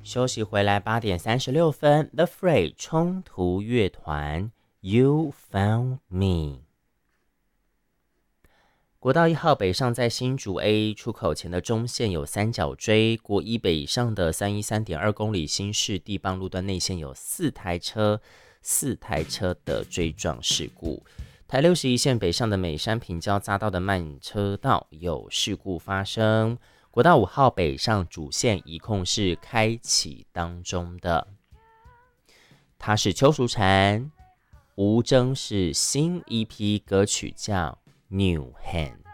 休息回来8:36 The Fray 冲突乐团 You Found Me。 国道1号北上在新竹 A 出口前的中线有三角锥，国一北上的313.2公里新市地磅路段内线有4台车的追撞事故。台61线北上的美山平交匝道的慢车道有事故发生。国道5号北上主线一控是开启当中的。他是邱淑婵，吴峥是新一批歌曲叫 New Hand。